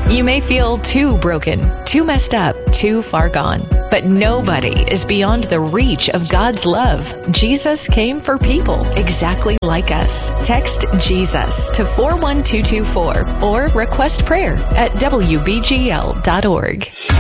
You may feel too broken, too messed up, too far gone. But nobody is beyond the reach of God's love. Jesus came for people exactly like us. Text Jesus to 41224 or request prayer at WBGL.org.